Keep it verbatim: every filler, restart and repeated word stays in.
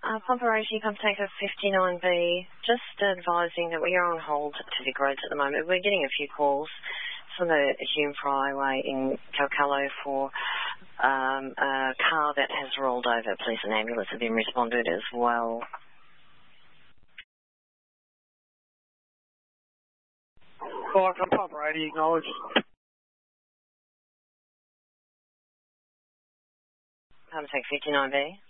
Uh, Pomperaty, pump taker fifty-nine B, just advising that we are on hold to Vic Roads at the moment. We're getting a few calls from the Hume Flyway in Calcalo for um, a car that has rolled over. Police and ambulance have been responded as well. Well, I'm Pomperaty, acknowledged. Pump take fifty-nine B.